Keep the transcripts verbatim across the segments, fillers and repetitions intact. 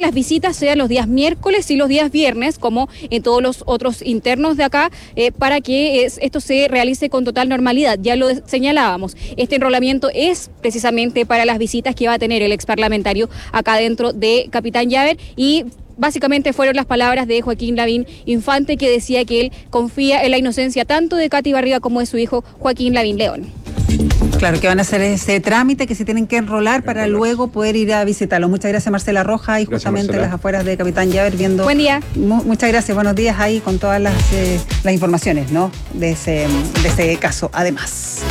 que las visitas sean los días miércoles y los días viernes, como en todos los otros internos de acá, eh, para que es, esto se realice con total normalidad. Ya lo señalábamos, este enrolamiento es precisamente para las visitas que va a tener el ex parlamentario acá dentro de Capitán Llaver, y básicamente fueron las palabras de Joaquín Lavín Infante, que decía que él confía en la inocencia tanto de Katy Barriga como de su hijo Joaquín Lavín León. Claro, que van a hacer ese trámite, que se tienen que enrolar para luego poder ir a visitarlo. Muchas gracias, Marcela Roja, y gracias, justamente Marcela. Las afueras de Capitán Llaver viendo... Buen día. Mu muchas gracias, buenos días ahí con todas las, eh, las informaciones, ¿no?, de ese, de ese caso, además.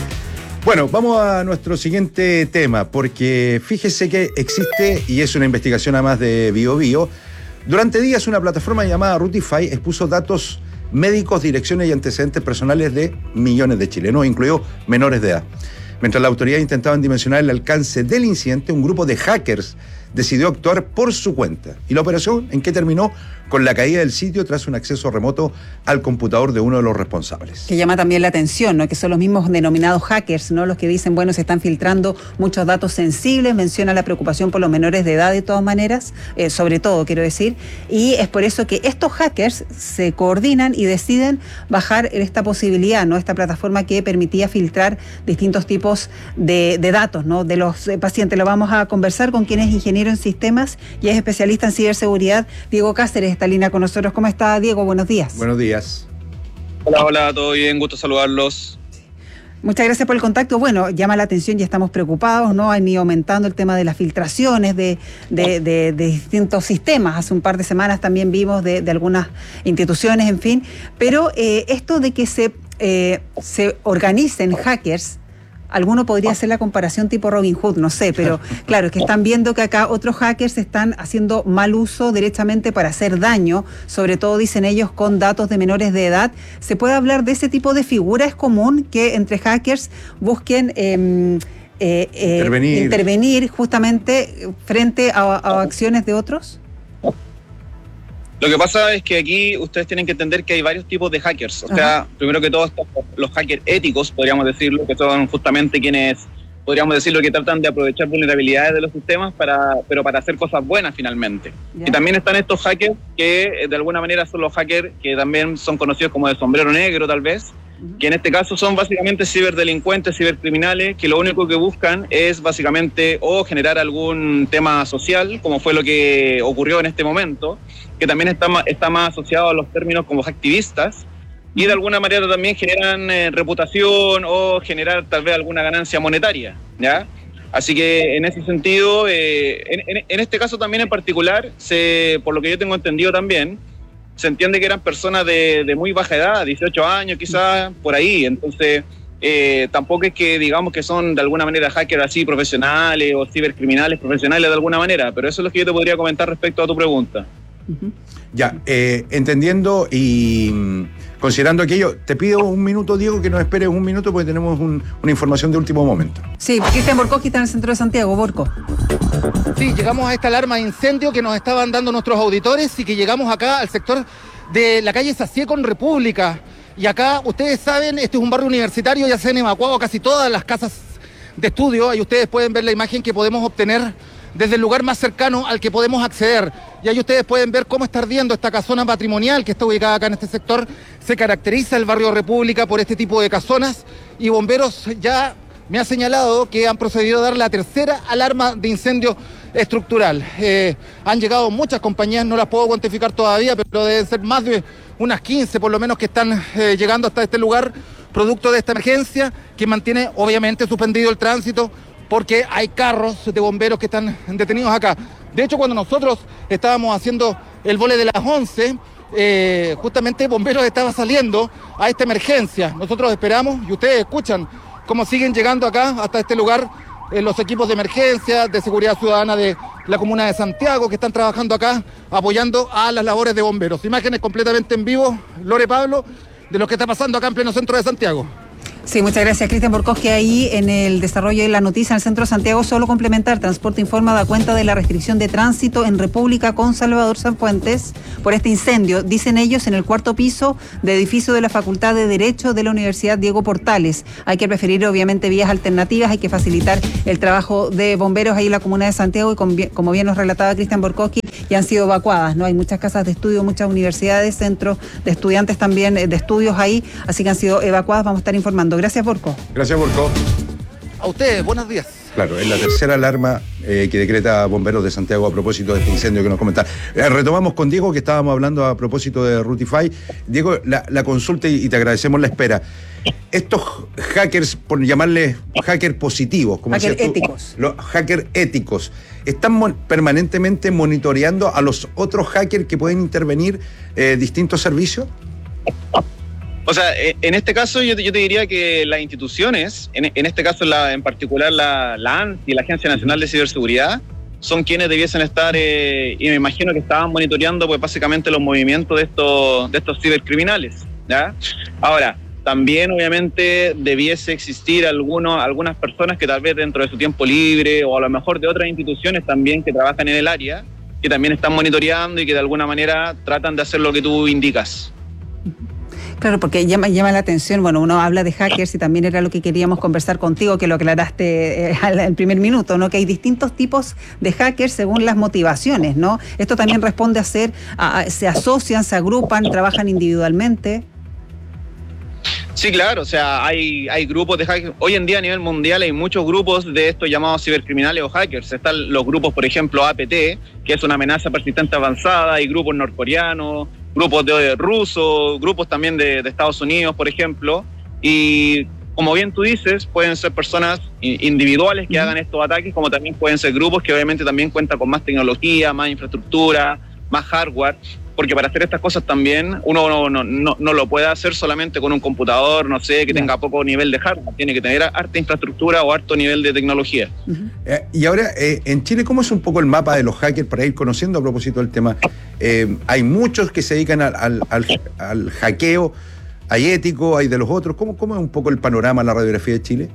Bueno, vamos a nuestro siguiente tema, porque fíjese que existe, y es una investigación además de Bio Bio, durante días una plataforma llamada Rutify expuso datos médicos, direcciones y antecedentes personales de millones de chilenos, incluidos menores de edad. Mientras la autoridad intentaban dimensionar el alcance del incidente, un grupo de hackers decidió actuar por su cuenta. ¿Y la operación en qué terminó? Con la caída del sitio tras un acceso remoto al computador de uno de los responsables. Que llama también la atención, ¿no?, que son los mismos denominados hackers, ¿no?, los que dicen, bueno, se están filtrando muchos datos sensibles, menciona la preocupación por los menores de edad de todas maneras, eh, sobre todo, quiero decir, y es por eso que estos hackers se coordinan y deciden bajar esta posibilidad, ¿no?, esta plataforma que permitía filtrar distintos tipos de, de datos, ¿no?, de los pacientes. Lo vamos a conversar con quien es ingeniero en sistemas y es especialista en ciberseguridad, Diego Cáceres. Esta línea con nosotros. ¿Cómo está, Diego? Buenos días. Buenos días. Hola, hola, todo bien, gusto saludarlos. Muchas gracias por el contacto. Bueno, llama la atención y estamos preocupados, ¿no? Han ido aumentando el tema de las filtraciones de, de, de, de distintos sistemas. Hace un par de semanas también vimos de, de algunas instituciones, en fin. Pero eh, esto de que se, eh, se organicen hackers, alguno podría hacer la comparación tipo Robin Hood, no sé, pero claro, es que están viendo que acá otros hackers están haciendo mal uso directamente para hacer daño, sobre todo, dicen ellos, con datos de menores de edad. ¿Se puede hablar de ese tipo de figura? ¿Es común que entre hackers busquen eh, eh, eh, intervenir. intervenir justamente frente a, a acciones de otros? Lo que pasa es que aquí ustedes tienen que entender que hay varios tipos de hackers. O Ajá. sea, primero que todo, están los hackers éticos, podríamos decirlo, que son justamente quienes, podríamos decirlo, que tratan de aprovechar vulnerabilidades de los sistemas, para, pero para hacer cosas buenas finalmente. Yeah. Y también están estos hackers que de alguna manera son los hackers que también son conocidos como de sombrero negro, tal vez, uh-huh. que en este caso son básicamente ciberdelincuentes, cibercriminales, que lo único que buscan es básicamente o generar algún tema social, como fue lo que ocurrió en este momento, que también está más, está más asociado a los términos como activistas, y de alguna manera también generan eh, reputación o generar tal vez alguna ganancia monetaria, ¿ya? Así que en ese sentido, eh, en, en, en este caso también en particular, se, por lo que yo tengo entendido también, se entiende que eran personas de, de muy baja edad, dieciocho años quizás, por ahí. Entonces, eh, tampoco es que digamos que son de alguna manera hackers así profesionales o cibercriminales profesionales de alguna manera, pero eso es lo que yo te podría comentar respecto a tu pregunta. Uh-huh. Ya, eh, entendiendo y considerando aquello, te pido un minuto, Diego, que nos esperes un minuto porque tenemos un, una información de último momento. Sí, Cristian Borkoski está en el centro de Santiago. Borco. Sí, llegamos a esta alarma de incendio que nos estaban dando nuestros auditores y que llegamos acá al sector de la calle Sacié con República. Y acá, ustedes saben, este es un barrio universitario, ya se han evacuado casi todas las casas de estudio. Ahí ustedes pueden ver la imagen que podemos obtener desde el lugar más cercano al que podemos acceder. Y ahí ustedes pueden ver cómo está ardiendo esta casona patrimonial que está ubicada acá en este sector. Se caracteriza el barrio República por este tipo de casonas, y bomberos ya me ha señalado que han procedido a dar la tercera alarma de incendio estructural. Eh, han llegado muchas compañías, no las puedo cuantificar todavía, pero deben ser más de unas quince por lo menos que están eh, llegando hasta este lugar, producto de esta emergencia que mantiene obviamente suspendido el tránsito, porque hay carros de bomberos que están detenidos acá. De hecho, cuando nosotros estábamos haciendo el vole de las once, eh, justamente bomberos estaba saliendo a esta emergencia. Nosotros esperamos y ustedes escuchan cómo siguen llegando acá hasta este lugar eh, los equipos de emergencia, de seguridad ciudadana de la comuna de Santiago, que están trabajando acá apoyando a las labores de bomberos. Imágenes completamente en vivo, Lore Pablo, de lo que está pasando acá en pleno centro de Santiago. Sí, muchas gracias, Cristian Borkoski. Ahí en el desarrollo de la noticia en el centro de Santiago, solo complementar, Transporte Informa da cuenta de la restricción de tránsito en República con Salvador Sanfuentes por este incendio, dicen ellos, en el cuarto piso de edificio de la Facultad de Derecho de la Universidad Diego Portales. Hay que preferir obviamente vías alternativas, hay que facilitar el trabajo de bomberos ahí en la comuna de Santiago, y con, como bien nos relataba Cristian Borkoski, y han sido evacuadas, ¿no? Hay muchas casas de estudio, muchas universidades, centros de estudiantes también de estudios ahí, así que han sido evacuadas. Vamos a estar informando. Gracias, Borco. Gracias, Borco. A ustedes, buenos días. Claro, es la tercera alarma eh, que decreta Bomberos de Santiago a propósito de este incendio que nos comentaron. Eh, retomamos con Diego, que estábamos hablando a propósito de Rutify. Diego, la, la consulta y, y te agradecemos la espera. Estos hackers, por llamarles hackers positivos, como hackers decías tú, éticos. Los hackers éticos, ¿están mon- permanentemente monitoreando a los otros hackers que pueden intervenir eh, distintos servicios? O sea, en este caso yo te, yo te diría que las instituciones, en, en este caso la, en particular la, la A N S y la Agencia Nacional de Ciberseguridad, son quienes debiesen estar, eh, y me imagino que estaban monitoreando pues básicamente los movimientos de estos, de estos cibercriminales, ¿ya? Ahora, también obviamente debiese existir algunos, algunas personas que tal vez dentro de su tiempo libre o a lo mejor de otras instituciones también que trabajan en el área, que también están monitoreando y que de alguna manera tratan de hacer lo que tú indicas. Claro, porque llama, llama la atención, bueno, uno habla de hackers y también era lo que queríamos conversar contigo, que lo aclaraste eh, al, al primer minuto, ¿no? Que hay distintos tipos de hackers según las motivaciones, ¿no? Esto también responde a ser, a, a, se asocian, se agrupan, trabajan individualmente. Sí, claro, o sea, hay, hay grupos de hackers. Hoy en día a nivel mundial hay muchos grupos de estos llamados cibercriminales o hackers. Están los grupos, por ejemplo, A P T, que es una amenaza persistente avanzada, hay grupos norcoreanos, grupos de, de rusos, grupos también de, de Estados Unidos, por ejemplo, y como bien tú dices, pueden ser personas individuales que hagan estos ataques, como también pueden ser grupos que obviamente también cuentan con más tecnología, más infraestructura, más hardware, porque para hacer estas cosas también uno no, no, no, no lo puede hacer solamente con un computador, no sé, que tenga poco nivel de hardware, tiene que tener harta infraestructura o harto nivel de tecnología. Uh-huh. Eh, y ahora, eh, en Chile, ¿cómo es un poco el mapa de los hackers para ir conociendo a propósito del tema? Eh, hay muchos que se dedican al, al, al, al hackeo, hay éticos, hay de los otros. ¿Cómo, ¿Cómo es un poco el panorama, la radiografía de Chile?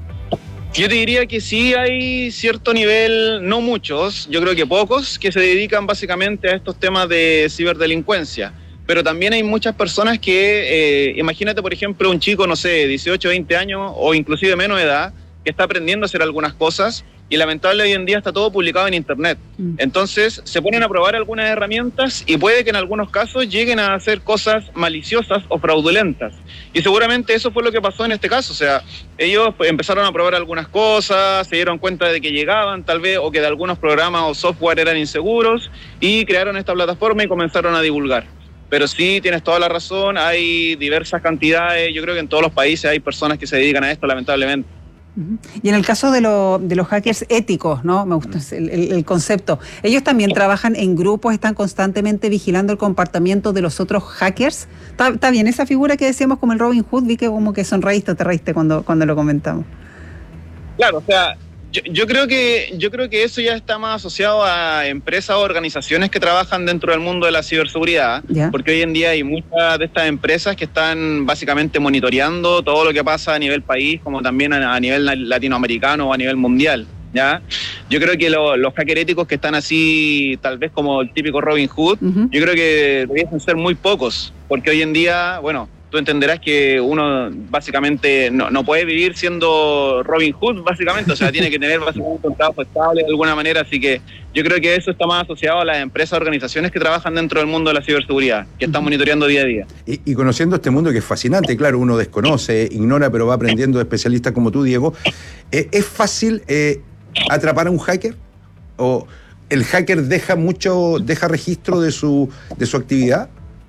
Yo te diría que sí hay cierto nivel, no muchos, yo creo que pocos, que se dedican básicamente a estos temas de ciberdelincuencia. Pero también hay muchas personas que, eh, imagínate por ejemplo un chico, no sé, dieciocho, veinte años o inclusive menos de edad, que está aprendiendo a hacer algunas cosas y lamentablemente hoy en día está todo publicado en internet. Entonces se ponen a probar algunas herramientas y puede que en algunos casos lleguen a hacer cosas maliciosas o fraudulentas. Y seguramente eso fue lo que pasó en este caso. O sea, ellos pues, empezaron a probar algunas cosas, se dieron cuenta de que llegaban tal vez o que de algunos programas o software eran inseguros y crearon esta plataforma y comenzaron a divulgar. Pero sí, tienes toda la razón, hay diversas cantidades, yo creo que en todos los países hay personas que se dedican a esto, lamentablemente. Y en el caso de, lo, de los hackers éticos, ¿no? Me gusta el, el, el concepto. Ellos también trabajan en grupos, están constantemente vigilando el comportamiento de los otros hackers. ¿Está, está bien esa figura que decíamos como el Robin Hood? Vi que como que sonreíste o te reíste cuando, cuando lo comentamos. Claro, o sea, yo, yo creo que yo creo que eso ya está más asociado a empresas o organizaciones que trabajan dentro del mundo de la ciberseguridad, ¿ya? Porque hoy en día hay muchas de estas empresas que están básicamente monitoreando todo lo que pasa a nivel país, como también a, a nivel latinoamericano o a nivel mundial, ¿ya? Yo creo que lo, los hackers éticos que están así, tal vez como el típico Robin Hood, uh-huh. yo creo que deberían ser muy pocos, porque hoy en día, bueno, tú entenderás que uno básicamente no, no puede vivir siendo Robin Hood, básicamente, o sea, tiene que tener básicamente un trabajo estable de alguna manera, así que yo creo que eso está más asociado a las empresas, organizaciones que trabajan dentro del mundo de la ciberseguridad, que están monitoreando día a día. Y, y conociendo este mundo que es fascinante, claro, uno desconoce, ignora, pero va aprendiendo de especialistas como tú, Diego, eh, ¿es fácil eh, atrapar a un hacker? ¿O el hacker deja mucho, deja registro de su, de su actividad?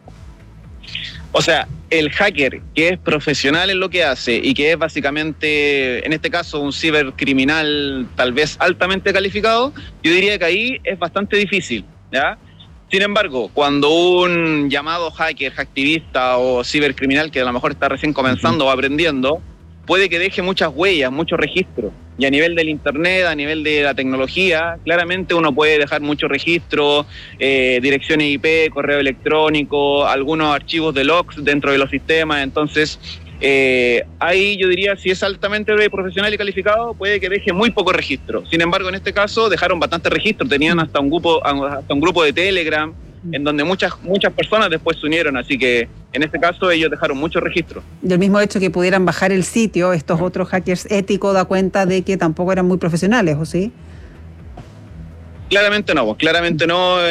O sea, el hacker que es profesional en lo que hace y que es básicamente, en este caso, un cibercriminal tal vez altamente calificado, yo diría que ahí es bastante difícil, ¿ya? Sin embargo, cuando un llamado hacker, activista o cibercriminal que a lo mejor está recién comenzando o aprendiendo, puede que deje muchas huellas, muchos registros. Y a nivel del internet, a nivel de la tecnología, claramente uno puede dejar muchos registros, eh, direcciones I P, correo electrónico, algunos archivos de logs dentro de los sistemas. Entonces, eh, ahí yo diría, si es altamente profesional y calificado, puede que deje muy poco registro. Sin embargo, en este caso, dejaron bastante registro. Tenían hasta un grupo, hasta un grupo de Telegram, en donde muchas muchas personas después se unieron, así que en este caso ellos dejaron mucho registro. Y el mismo hecho que pudieran bajar el sitio, estos otros hackers éticos, da cuenta de que tampoco eran muy profesionales, ¿o sí? Claramente no, claramente no.